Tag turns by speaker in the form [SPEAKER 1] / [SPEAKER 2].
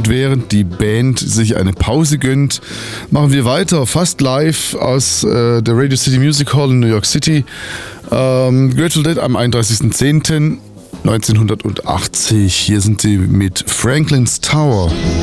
[SPEAKER 1] Und während die Band sich eine Pause gönnt, machen wir weiter, fast live aus der Radio City Music Hall in New York City. Grateful Dead am 31.10.1980. Hier sind sie mit Franklin's Tower.